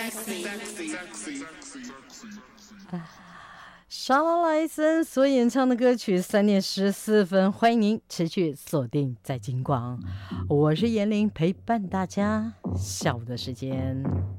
莎拉莱森所演唱的歌曲3:14，欢迎您持续锁定在金广，我是严玲，陪伴大家下午的时间。